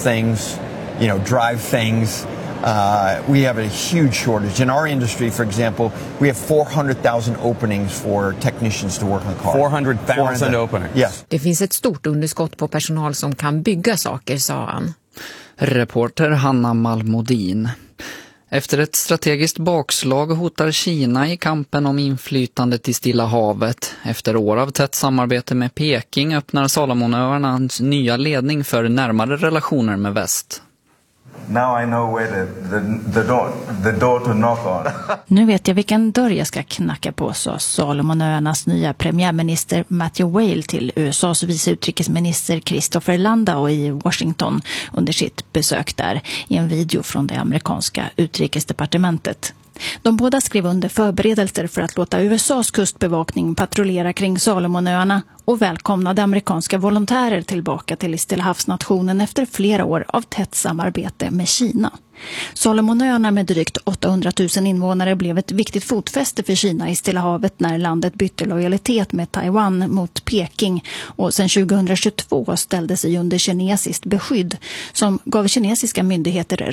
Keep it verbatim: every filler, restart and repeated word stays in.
things, you know, drive things. Uh, we have a huge shortage. In our industry, for example, we have four hundred thousand openings for technicians to work on cars. four hundred thousand openings? Yes. Det finns ett stort underskott på personal som kan bygga saker, sa han. Reporter Hanna Malmodin. Efter ett strategiskt bakslag hotar Kina i kampen om inflytandet i Stilla havet. Efter år av tätt samarbete med Peking öppnar Salomonöarnas nya ledning för närmare relationer med väst. Now I know where the, the, the, door, the door to knock on. Nu vet jag vilken dörr jag ska knacka på, sa Salomonöarnas nya premiärminister Matthew Whale till U S A:s vice utrikesminister Christopher Landau i Washington under sitt besök där i en video från det amerikanska utrikesdepartementet. De båda skrev under förberedelser för att låta U S A:s kustbevakning patrullera kring Salomonöarna och välkomnade amerikanska volontärer tillbaka till Stillahavsnationen efter flera år av tätt samarbete med Kina. Salomonöarna med drygt åttahundratusen invånare blev ett viktigt fotfäste för Kina i Stilla havet när landet bytte lojalitet med Taiwan mot Peking och sedan tjugohundratjugotvå ställde sig under kinesiskt beskydd som gav kinesiska myndigheter